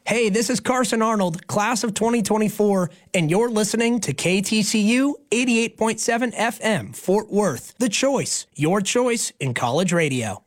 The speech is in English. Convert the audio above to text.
Hey, this is Carson Arnold, class of 2024, and you're listening to KTCU 88.7 FM, Fort Worth. The Choice, your choice in college radio.